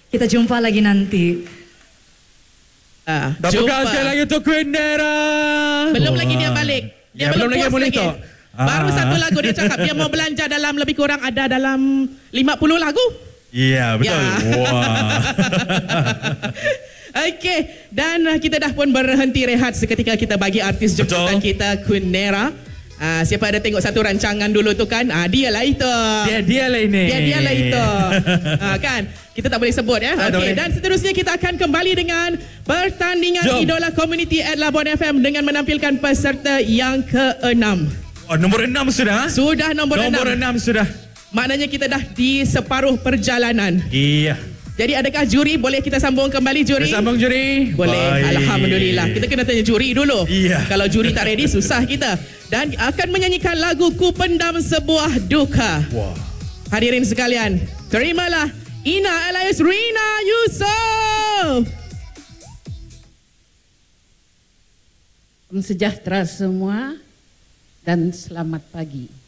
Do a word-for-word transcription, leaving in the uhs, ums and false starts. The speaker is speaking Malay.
Kita jumpa lagi nanti. Ah, Tepuk sekali lagi untuk Queen Nera. Belum lagi dia balik. Dia Ya, belum lagi puas boleh tok. Baru Ah. satu lagu dia cakap dia mau belanja dalam lebih kurang ada dalam lima puluh lagu. Ya, betul. Ya. Wah. Okey, dan uh, kita dah pun berhenti rehat seketika, kita bagi artis jemputan kita Queen Nera. Uh, siapa ada tengok satu rancangan dulu tu kan? Ah, dia lah itu. Dia dia lah ini. Dia dia lah itu. Ah, kan? Kita tak boleh sebut ya. Ah, tak Okey, boleh. dan seterusnya kita akan kembali dengan pertandingan Jom. Idola Community at Labuan F M dengan menampilkan peserta yang keenam. Oh, nombor enam sudah. Sudah nombor, Nombor enam. enam sudah. Maknanya kita dah di separuh perjalanan. Iya. Jadi adakah juri boleh kita sambung kembali juri? Bersambung juri. Boleh. Baik. Alhamdulillah. Kita kena tanya juri dulu. Iya. Kalau juri tak ready susah kita. Dan akan menyanyikan lagu Ku Pendam Sebuah Duka. Wah. Hadirin sekalian, terimalah Ina alias Rina Yusof. Salam sejahtera semua dan selamat pagi.